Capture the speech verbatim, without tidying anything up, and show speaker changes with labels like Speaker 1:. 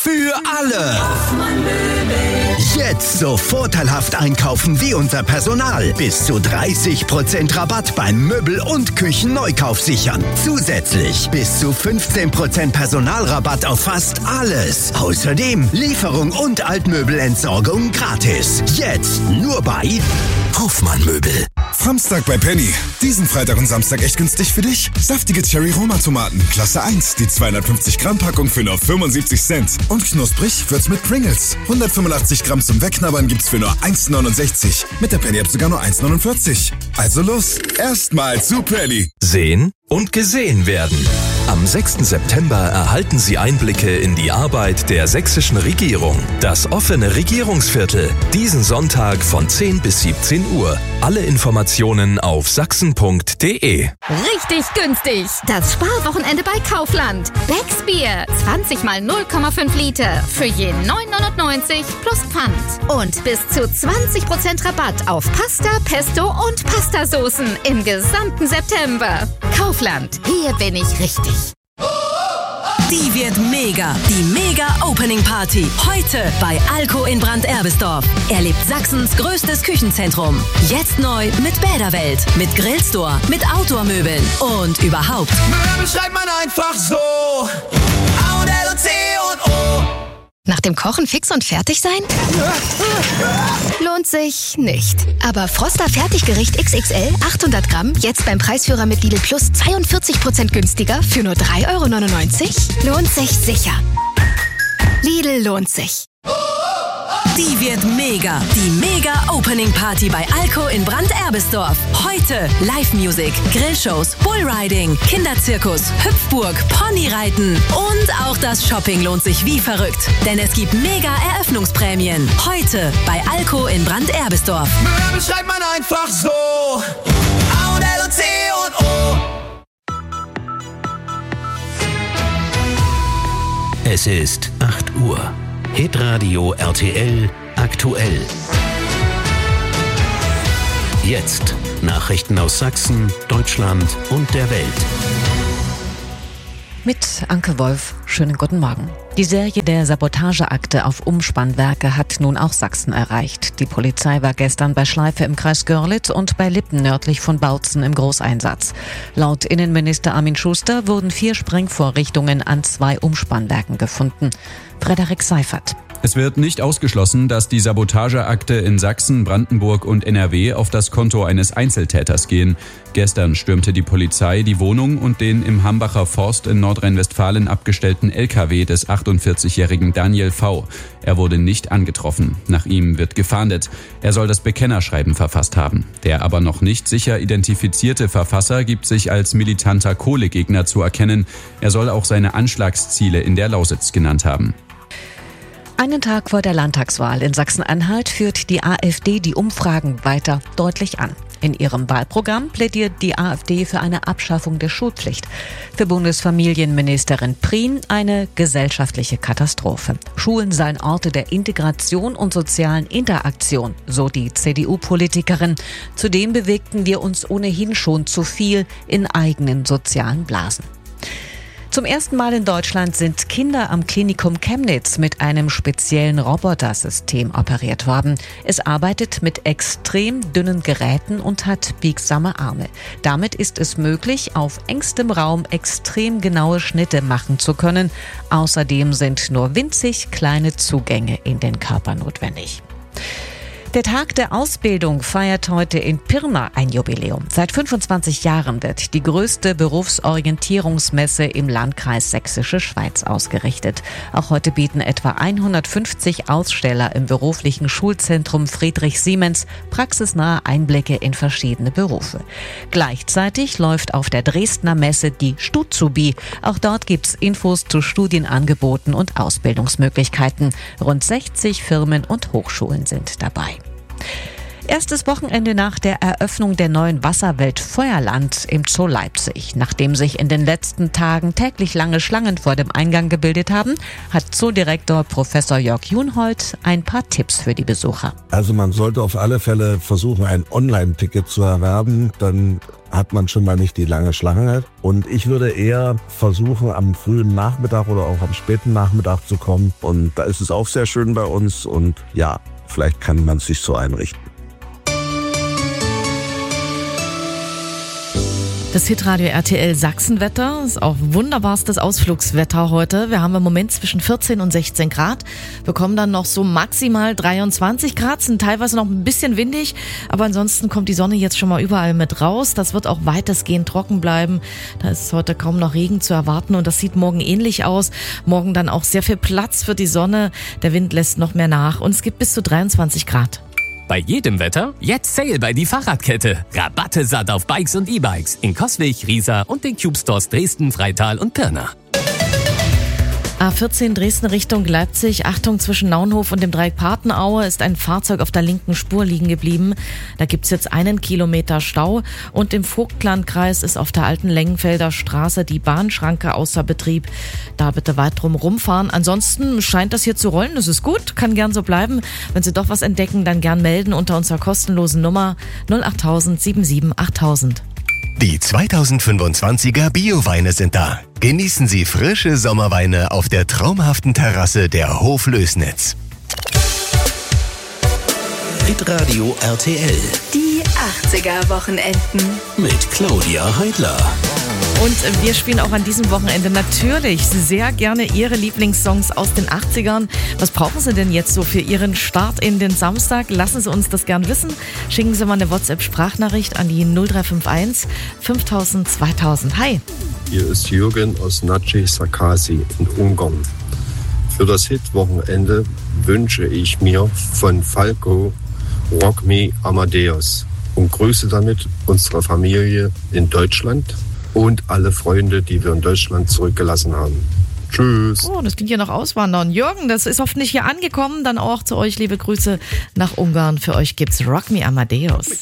Speaker 1: für alle. Jetzt so vorteilhaft einkaufen wie unser Personal. Bis zu dreißig Prozent Rabatt beim Möbel- und Küchenneukauf sichern. Zusätzlich bis zu fünfzehn Prozent Personalrabatt auf fast alles. Außerdem Lieferung und Altmöbelentsorgung gratis. Jetzt nur bei Hofmann Möbel.
Speaker 2: Samstag bei Penny. Diesen Freitag und Samstag echt günstig für dich. Saftige Cherry-Roma-Tomaten, Klasse eins. Die zweihundertfünfzig Gramm Packung für nur fünfundsiebzig Cent. Und knusprig wird's mit Pringles. hundertfünfundachtzig Gramm zum Wegknabbern gibt's für nur eins neunundsechzig. Mit der Penny-App sogar nur eins neunundvierzig. Also los, erstmal zu Penny.
Speaker 3: Sehen und gesehen werden. Am sechsten September erhalten Sie Einblicke in die Arbeit der sächsischen Regierung. Das offene Regierungsviertel. Diesen Sonntag von zehn bis siebzehn Uhr. Alle Informationen auf sachsen punkt de.
Speaker 4: Richtig günstig. Das Sparwochenende bei Kaufland. Becks Bier. zwanzig mal null Komma fünf Liter. Für je neun neunundneunzig plus Pfand. Und bis zu zwanzig Prozent Rabatt auf Pasta, Pesto und Pastasoßen im gesamten September. Kaufland. Hier bin ich richtig.
Speaker 5: Die wird mega. Die Mega-Opening-Party. Heute bei Alko in Brand-Erbisdorf. Erlebt Sachsens größtes Küchenzentrum. Jetzt neu mit Bäderwelt, mit Grillstore, mit Outdoor-Möbeln und überhaupt.
Speaker 6: Möbel schreibt man einfach so. A und L und C und O.
Speaker 4: Nach dem Kochen fix und fertig sein? Lohnt sich nicht. Aber Froster Fertiggericht X X L achthundert Gramm jetzt beim Preisführer mit Lidl Plus zweiundvierzig Prozent günstiger für nur drei Euro neunundneunzig? Lohnt sich sicher. Lidl lohnt sich.
Speaker 5: Die wird mega. Die Mega-Opening-Party bei Alko in Brand-Erbisdorf. Heute Live-Music, Grillshows, Bullriding, Kinderzirkus, Hüpfburg, Ponyreiten und auch das Shopping lohnt sich wie verrückt. Denn es gibt Mega-Eröffnungsprämien. Heute bei Alko in Brand-Erbisdorf.
Speaker 6: Möbel schreibt man einfach so. A und L und C und O.
Speaker 7: Es ist acht Uhr. Hitradio R T L aktuell. Jetzt Nachrichten aus Sachsen, Deutschland und der Welt.
Speaker 8: Mit Anke Wolf, schönen guten Morgen. Die Serie der Sabotageakte auf Umspannwerke hat nun auch Sachsen erreicht. Die Polizei war gestern bei Schleife im Kreis Görlitz und bei Lippen nördlich von Bautzen im Großeinsatz. Laut Innenminister Armin Schuster wurden vier Sprengvorrichtungen an zwei Umspannwerken gefunden. Frederik Seifert.
Speaker 9: Es wird nicht ausgeschlossen, dass die Sabotageakte in Sachsen, Brandenburg und N R W auf das Konto eines Einzeltäters gehen. Gestern stürmte die Polizei die Wohnung und den im Hambacher Forst in Nordrhein-Westfalen abgestellten L K W des achtundvierzigjährigen Daniel V. Er wurde nicht angetroffen. Nach ihm wird gefahndet. Er soll das Bekennerschreiben verfasst haben. Der aber noch nicht sicher identifizierte Verfasser gibt sich als militanter Kohlegegner zu erkennen. Er soll auch seine Anschlagsziele in der Lausitz genannt haben.
Speaker 8: Einen Tag vor der Landtagswahl in Sachsen-Anhalt führt die AfD die Umfragen weiter deutlich an. In ihrem Wahlprogramm plädiert die AfD für eine Abschaffung der Schulpflicht. Für Bundesfamilienministerin Prien eine gesellschaftliche Katastrophe. Schulen seien Orte der Integration und sozialen Interaktion, so die C D U-Politikerin. Zudem bewegten wir uns ohnehin schon zu viel in eigenen sozialen Blasen. Zum ersten Mal in Deutschland sind Kinder am Klinikum Chemnitz mit einem speziellen Robotersystem operiert worden. Es arbeitet mit extrem dünnen Geräten und hat biegsame Arme. Damit ist es möglich, auf engstem Raum extrem genaue Schnitte machen zu können. Außerdem sind nur winzig kleine Zugänge in den Körper notwendig. Der Tag der Ausbildung feiert heute in Pirna ein Jubiläum. Seit fünfundzwanzig Jahren wird die größte Berufsorientierungsmesse im Landkreis Sächsische Schweiz ausgerichtet. Auch heute bieten etwa hundertfünfzig Aussteller im beruflichen Schulzentrum Friedrich Siemens praxisnahe Einblicke in verschiedene Berufe. Gleichzeitig läuft auf der Dresdner Messe die Stuzubi. Auch dort gibt's Infos zu Studienangeboten und Ausbildungsmöglichkeiten. Rund sechzig Firmen und Hochschulen sind dabei. Erstes Wochenende nach der Eröffnung der neuen Wasserwelt Feuerland im Zoo Leipzig. Nachdem sich in den letzten Tagen täglich lange Schlangen vor dem Eingang gebildet haben, hat Zoodirektor Professor Jörg Junhold ein paar Tipps für die Besucher.
Speaker 10: Also man sollte auf alle Fälle versuchen, ein Online-Ticket zu erwerben, dann hat man schon mal nicht die lange Schlange. Und ich würde eher versuchen, am frühen Nachmittag oder auch am späten Nachmittag zu kommen. Und da ist es auch sehr schön bei uns und ja, vielleicht kann man es sich so einrichten.
Speaker 11: Das Hitradio R T L Sachsenwetter ist auch wunderbarstes Ausflugswetter heute. Wir haben im Moment zwischen vierzehn und sechzehn Grad, bekommen dann noch so maximal dreiundzwanzig Grad, sind teilweise noch ein bisschen windig, aber ansonsten kommt die Sonne jetzt schon mal überall mit raus. Das wird auch weitestgehend trocken bleiben. Da ist heute kaum noch Regen zu erwarten und das sieht morgen ähnlich aus. Morgen dann auch sehr viel Platz für die Sonne. Der Wind lässt noch mehr nach und es gibt bis zu dreiundzwanzig Grad.
Speaker 12: Bei jedem Wetter jetzt Sale bei die Fahrradkette. Rabatte satt auf Bikes und E-Bikes in Coswig, Riesa und den Cube Stores Dresden, Freital und Pirna.
Speaker 11: A vierzehn Dresden Richtung Leipzig. Achtung, zwischen Naunhof und dem Dreieck Papenaue ist ein Fahrzeug auf der linken Spur liegen geblieben. Da gibt's jetzt einen Kilometer Stau und im Vogtlandkreis ist auf der alten Lengenfelder Straße die Bahnschranke außer Betrieb. Da bitte weit drum rumfahren. Ansonsten scheint das hier zu rollen. Das ist gut, kann gern so bleiben. Wenn Sie doch was entdecken, dann gern melden unter unserer kostenlosen Nummer null acht null sieben sieben acht null null null.
Speaker 13: Die zweitausendfünfundzwanziger Bio-Weine sind da. Genießen Sie frische Sommerweine auf der traumhaften Terrasse der Hof Lößnitz.
Speaker 7: Hitradio R T L.
Speaker 5: Die achtziger-Wochenenden.
Speaker 7: Mit Claudia Heidler.
Speaker 11: Und wir spielen auch an diesem Wochenende natürlich sehr gerne Ihre Lieblingssongs aus den achtzigern. Was brauchen Sie denn jetzt so für Ihren Start in den Samstag? Lassen Sie uns das gern wissen. Schicken Sie mal eine WhatsApp-Sprachnachricht an die null drei fünf eins fünftausend zweitausend. Hi.
Speaker 14: Hier ist Jürgen aus Naci Sarkasi in Ungarn. Für das Hit-Wochenende wünsche ich mir von Falco Rock Me Amadeus und grüße damit unsere Familie in Deutschland und alle Freunde, die wir in Deutschland zurückgelassen haben. Tschüss.
Speaker 11: Oh, das klingt ja noch auswandern. Jürgen, das ist oft nicht hier angekommen. Dann auch zu euch liebe Grüße nach Ungarn. Für euch gibt's Rock Me Amadeus.